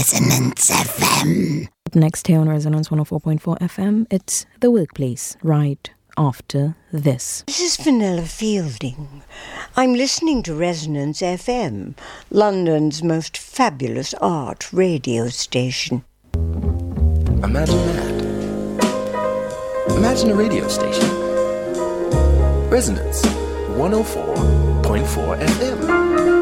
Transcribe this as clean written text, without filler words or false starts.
Resonance FM. Up next here on Resonance 104.4 FM, it's The Workplace, right after this. This is Vanilla Fielding. I'm listening to Resonance FM, London's most fabulous art radio station. Imagine that. Imagine a radio station. Resonance 104.4 FM.